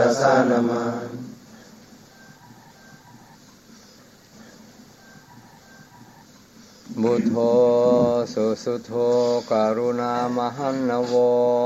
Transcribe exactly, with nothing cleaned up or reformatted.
รสานามาบุโธสุสุโธกรุณามหันนโว